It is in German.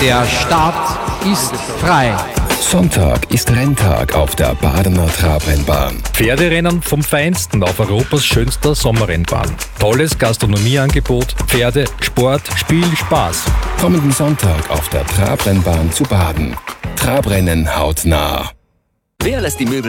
Der Start ist frei. Sonntag ist Renntag auf der Badener Trabrennbahn. Pferderennen vom Feinsten auf Europas schönster Sommerrennbahn. Tolles Gastronomieangebot, Pferde, Sport, Spiel, Spaß. Kommenden Sonntag auf der Trabrennbahn zu Baden. Trabrennen hautnah. Wer lässt die Möbel